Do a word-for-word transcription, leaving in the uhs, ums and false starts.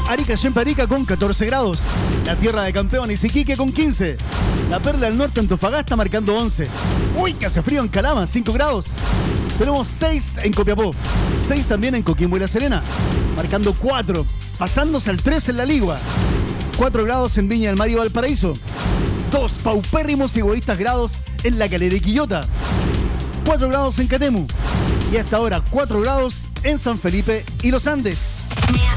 Arica y Arica con catorce grados. La Tierra de Campeones, Iquique con quince. La Perla del Norte, Antofagasta, marcando once. Uy, que hace frío en Calama, cinco grados. Tenemos seis en Copiapó. seis también en Coquimbo y La Serena, marcando cuatro. Pasándose al tres en La Ligua. cuatro grados en Viña del Mar y Valparaíso. dos paupérrimos y egoístas grados en La Calera y Quillota. cuatro grados en Catemu. Y hasta ahora cuatro grados en San Felipe y Los Andes.